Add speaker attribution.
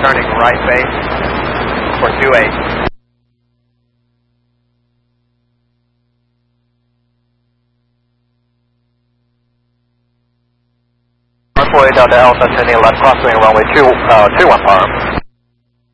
Speaker 1: turning right base for 28. Delta Alpha, turning left crossing runway 21 power.